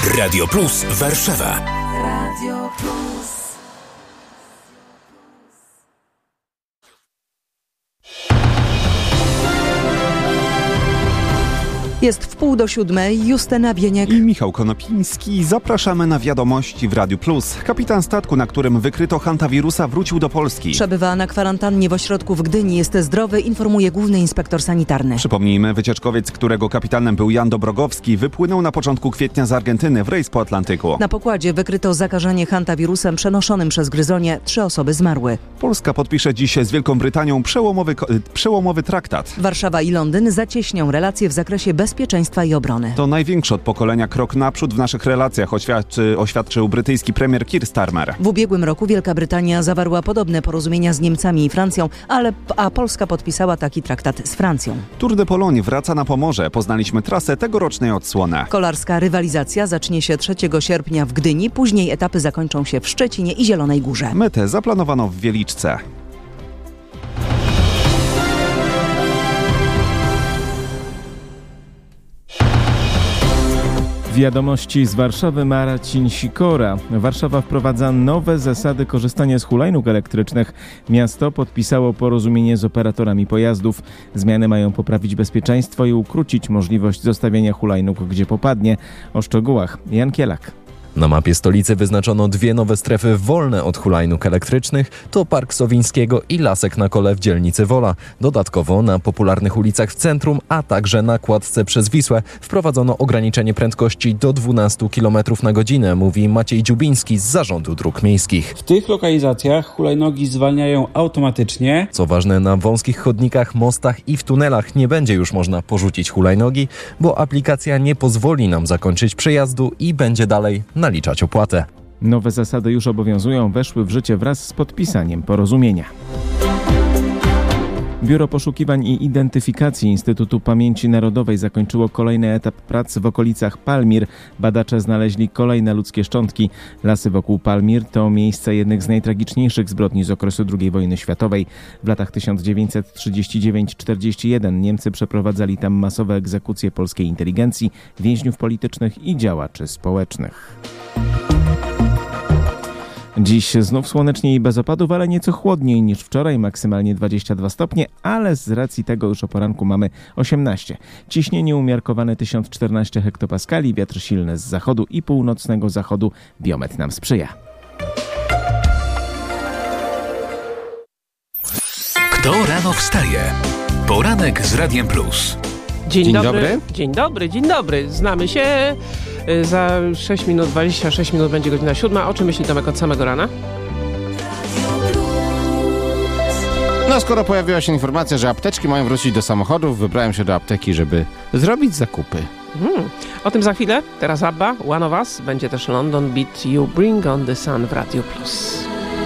Radio Plus Warszawa. Radio Plus. Jest 6:30, Justyna Bieniek i Michał Konopiński. Zapraszamy na wiadomości w Radiu Plus. Kapitan statku, na którym wykryto hantawirusa, wrócił do Polski. Przebywa na kwarantannie w ośrodku w Gdyni. Jest zdrowy, informuje główny inspektor sanitarny. Przypomnijmy, wycieczkowiec, którego kapitanem był Jan Dobrogowski, wypłynął na początku kwietnia z Argentyny w rejs po Atlantyku. Na pokładzie wykryto zakażenie hantawirusem przenoszonym przez gryzonie. 3 osoby zmarły. Polska podpisze dziś z Wielką przełomowy traktat. Warszawa i Londyn zacieśnią relacje w zakresie bezpieczeństwa i obrony. To największy od pokolenia krok naprzód w naszych relacjach, oświadczył brytyjski premier Keir Starmer. W ubiegłym roku Wielka Brytania zawarła podobne porozumienia z Niemcami i Francją, a Polska podpisała taki traktat z Francją. Tour de Pologne wraca na Pomorze. Poznaliśmy trasę tegorocznej odsłony. Kolarska rywalizacja zacznie się 3 sierpnia w Gdyni, później etapy zakończą się w Szczecinie i Zielonej Górze. Metę zaplanowano w Wieliczce. Wiadomości z Warszawy, Marcin Sikora. Warszawa wprowadza nowe zasady korzystania z hulajnóg elektrycznych. Miasto podpisało porozumienie z operatorami pojazdów. Zmiany mają poprawić bezpieczeństwo i ukrócić możliwość zostawiania hulajnóg gdzie popadnie. O szczegółach Jan Kielak. Na mapie stolicy wyznaczono 2 nowe strefy wolne od hulajnóg elektrycznych. To Park Sowińskiego i Lasek na Kole w dzielnicy Wola. Dodatkowo na popularnych ulicach w centrum, a także na kładce przez Wisłę wprowadzono ograniczenie prędkości do 12 km na godzinę, mówi Maciej Dziubiński z Zarządu Dróg Miejskich. W tych lokalizacjach hulajnogi zwalniają automatycznie. Co ważne, na wąskich chodnikach, mostach i w tunelach nie będzie już można porzucić hulajnogi, bo aplikacja nie pozwoli nam zakończyć przejazdu i będzie dalej naliczać opłatę. Nowe zasady już obowiązują, weszły w życie wraz z podpisaniem porozumienia. Biuro Poszukiwań i Identyfikacji Instytutu Pamięci Narodowej zakończyło kolejny etap prac w okolicach Palmir. Badacze znaleźli kolejne ludzkie szczątki. Lasy wokół Palmir to miejsce jednych z najtragiczniejszych zbrodni z okresu II wojny światowej. W latach 1939-41 Niemcy przeprowadzali tam masowe egzekucje polskiej inteligencji, więźniów politycznych i działaczy społecznych. Dziś znów słonecznie i bez opadów, ale nieco chłodniej niż wczoraj, maksymalnie 22 stopnie, ale z racji tego już o poranku mamy 18. Ciśnienie umiarkowane 1014 hektopaskali, wiatr silny z zachodu i północnego zachodu. Biometr nam sprzyja. Kto rano wstaje? Poranek z Radiem Plus. Dzień dobry. Znamy się. Za 6 minut, 26 minut będzie godzina 7. O czym myśli Tomek od samego rana? No skoro pojawiła się informacja, że apteczki mają wrócić do samochodów, wybrałem się do apteki, żeby zrobić zakupy. O tym za chwilę. Teraz ABBA, One of Us. Będzie też London Beat, You Bring on the Sun w Radio Plus.